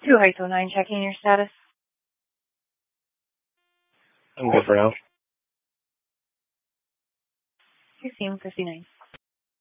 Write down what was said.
Two height 09, checking your status. I'm good for now. You seem 59.